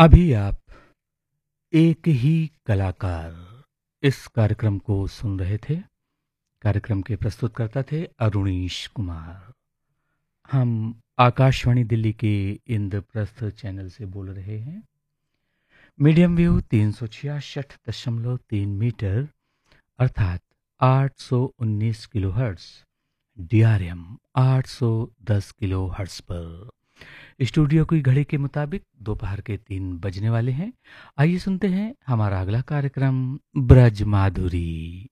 अभी आप एक ही कलाकार इस कार्यक्रम को सुन रहे थे। कार्यक्रम के प्रस्तुतकर्ता थे अरुणीश कुमार। हम आकाशवाणी दिल्ली के इंद्रप्रस्थ चैनल से बोल रहे हैं। मीडियम वेव 366.3 मीटर अर्थात 819 किलोहर्ट्ज, डीआरएम 810 किलोहर्ट्ज पर। स्टूडियो की घड़ी के मुताबिक दोपहर के 3 बजने वाले हैं। आइए सुनते हैं हमारा अगला कार्यक्रम ब्रज माधुरी।